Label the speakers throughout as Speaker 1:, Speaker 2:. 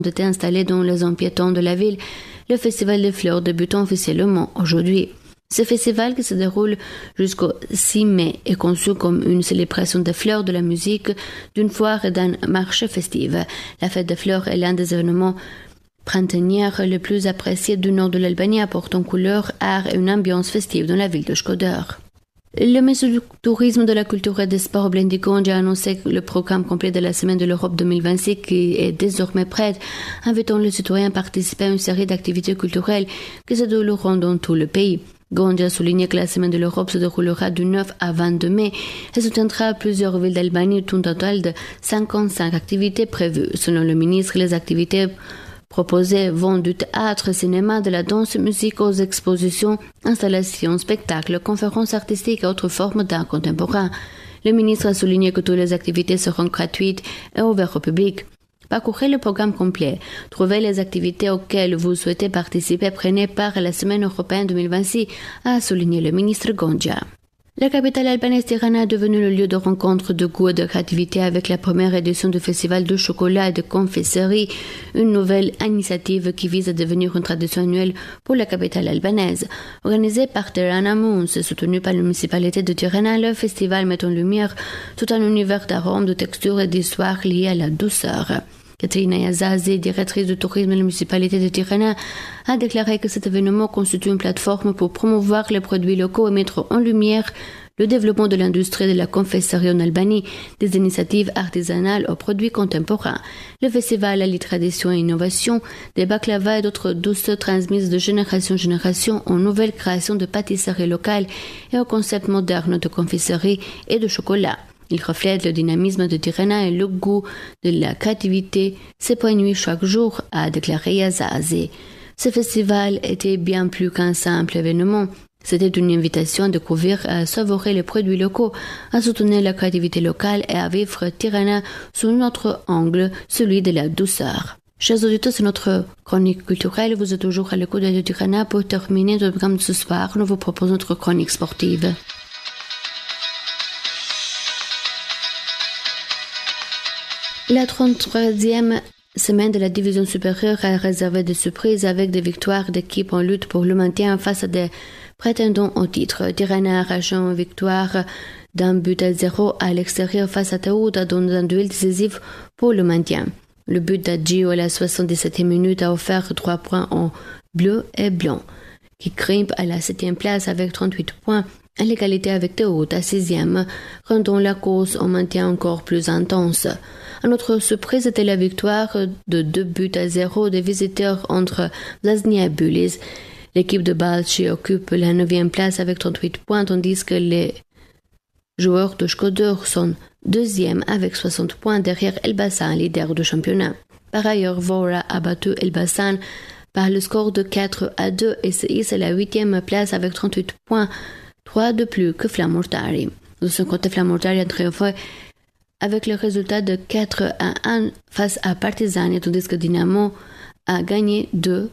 Speaker 1: été installés dans les zones piétonnes de la ville. Le festival des fleurs débutant officiellement aujourd'hui. Ce festival qui se déroule jusqu'au 6 mai est conçu comme une célébration des fleurs, de la musique, d'une foire et d'un marché festif. La fête des fleurs est l'un des événements printaniers les plus appréciés du nord de l'Albanie, apportant couleur, art et une ambiance festive dans la ville de Shkodër. Le ministre du Tourisme, de la Culture et des Sports, Blendi Gondja, a annoncé le programme complet de la Semaine de l'Europe 2026 qui est désormais prête, invitant les citoyens à participer à une série d'activités culturelles qui se dérouleront dans tout le pays. Gondja a souligné que la Semaine de l'Europe se déroulera du 9 à 22 mai et soutiendra plusieurs villes d'Albanie, un total de 55 activités prévues. Selon le ministre, les activités proposées vont du théâtre, cinéma, de la danse, musique aux expositions, installations, spectacles, conférences artistiques et autres formes d'art contemporain. Le ministre a souligné que toutes les activités seront gratuites et ouvertes au public. Parcourez le programme complet. Trouvez les activités auxquelles vous souhaitez participer. Prenez part à la Semaine européenne 2026, a souligné le ministre Gondja. La capitale albanaise Tirana est devenue le lieu de rencontre de goût et de créativité avec la première édition du festival de chocolat et de confiserie, une nouvelle initiative qui vise à devenir une tradition annuelle pour la capitale albanaise. Organisé par Tirana Moons et soutenu par la municipalité de Tirana, le festival met en lumière tout un univers d'arômes, de textures et d'histoires liées à la douceur. Katrina Yazazi, directrice du tourisme de la municipalité de Tirana, a déclaré que cet événement constitue une plateforme pour promouvoir les produits locaux et mettre en lumière le développement de l'industrie de la confiserie en Albanie, des initiatives artisanales aux produits contemporains. Le festival allie tradition et innovation, des baklava et d'autres douces transmises de génération en génération en nouvelles créations de pâtisseries locales et au concept moderne de confiserie et de chocolat. Il reflète le dynamisme de Tirana et le goût de la créativité s'épanouit chaque jour, a déclaré Yazazi. Ce festival était bien plus qu'un simple événement. C'était une invitation à découvrir et à savourer les produits locaux, à soutenir la créativité locale et à vivre Tirana sous un autre angle, celui de la douceur. Chers auditeurs, c'est notre chronique culturelle. Vous êtes toujours à l'écoute de Tirana. Pour terminer notre programme de ce soir, nous vous proposons notre chronique sportive. La 33e semaine de la division supérieure est réservée des surprises avec des victoires d'équipes en lutte pour le maintien face à des prétendants au titre. Tirana a arraché une victoire d'1-0 à l'extérieur face à Teuta dans un duel décisif pour le maintien. Le but d'Adjio à la 77e minute a offert 3 points en bleu et blanc, qui grimpe à la 7e place avec 38 points, à l'égalité avec Teuta à 6e, rendant la course au maintien encore plus intense. Une autre surprise était la victoire de 2-0 des visiteurs entre Vllaznia et Bulis. L'équipe de Balchi occupe la 9e place avec 38 points, tandis que les joueurs de Shkodër sont 2e avec 60 points derrière Elbasan, leader du championnat. Par ailleurs, Vora a battu Elbasan par le score de 4-2 et se hisse à la 8e place avec 38 points, 3 de plus que Flamurtari. De son côté, Flamurtari a triomphé avec le résultat de 4-1 face à Partizan, tandis que Dynamo a gagné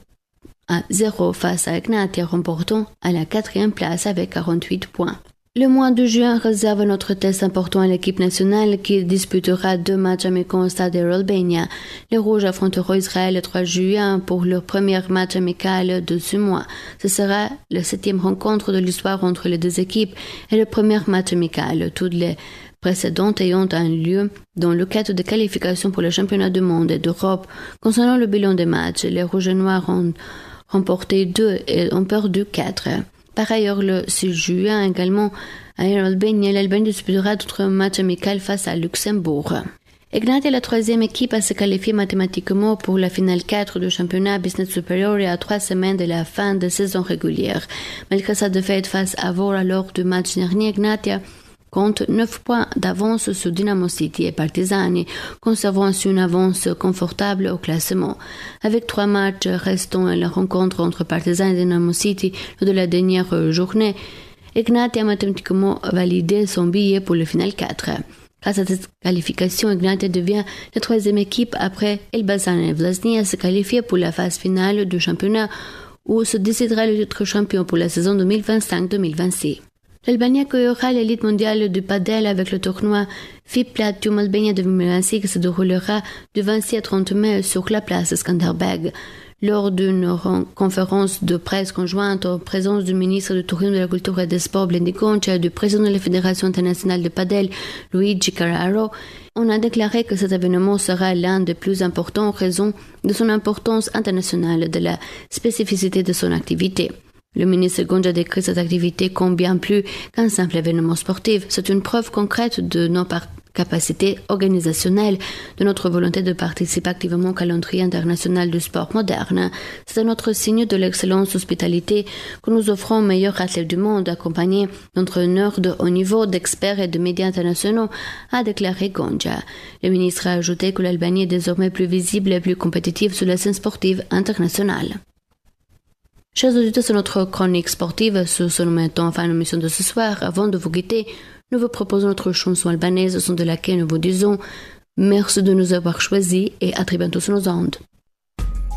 Speaker 1: 2-0 face à Egnatia, remportant à la 4e place avec 48 points. Le mois de juin réserve notre test important à l'équipe nationale qui disputera 2 matchs amicaux au stade d'Erolbenia. Les Rouges affronteront Israël le 3 juin pour leur premier match amical de ce mois. Ce sera la 7e rencontre de l'histoire entre les deux équipes et le premier match amical. Toutes les précédentes ayant un lieu dans le cadre de qualification pour le championnat du monde et d'Europe. Concernant le bilan des matchs, les Rouges et Noirs ont remporté 2 et ont perdu 4. Par ailleurs, le 6 juin également, à Erolbenia, l'Albanie disputera d'autres matchs amicaux face à Luxembourg. Egnatia est la 3e équipe à se qualifier mathématiquement pour la finale 4 du championnat Business Superior et à 3 semaines de la fin de saison régulière. Malgré sa défaite face à Vora lors du match dernier, Egnatia compte 9 points d'avance sur Dynamo City et Partizani, conservant ainsi une avance confortable au classement. Avec 3 matchs restants à la rencontre entre Partizan et Dynamo City lors de la dernière journée, Egnatia a mathématiquement validé son billet pour le final 4. Grâce à cette qualification, Egnatia devient la 3e équipe après Elbasan et Vllaznia à se qualifier pour la phase finale du championnat où se décidera le titre champion pour la saison 2025-2026. L'Albanie accueillera l'élite mondiale du padel avec le tournoi FIP Platinum Albania 2026 qui se déroulera du 26 à 30 mai sur la place Skanderbeg. Lors d'une conférence de presse conjointe en présence du ministre du Tourisme, de la Culture et des Sports Blendi Goncia et du président de la Fédération internationale de padel Luigi Carraro, on a déclaré que cet événement sera l'un des plus importants en raison de son importance internationale et de la spécificité de son activité. Le ministre Goncia décrit cette activité comme bien plus qu'un simple événement sportif. C'est une preuve concrète de nos capacités organisationnelles, de notre volonté de participer activement au calendrier international du sport moderne. C'est un autre signe de l'excellence hospitalité que nous offrons aux meilleurs athlètes du monde, accompagnés d'entraîneurs de haut niveau, d'experts et de médias internationaux, a déclaré Goncia. Le ministre a ajouté que l'Albanie est désormais plus visible et plus compétitive sur la scène sportive internationale. Chers auditeurs, c'est notre chronique sportive. Sur ce, nous mettons fin à l'émission de ce soir. Avant de vous quitter, nous vous proposons notre chanson albanaise, au son de laquelle nous vous disons merci de nous avoir choisis et à très bientôt sur nos ondes.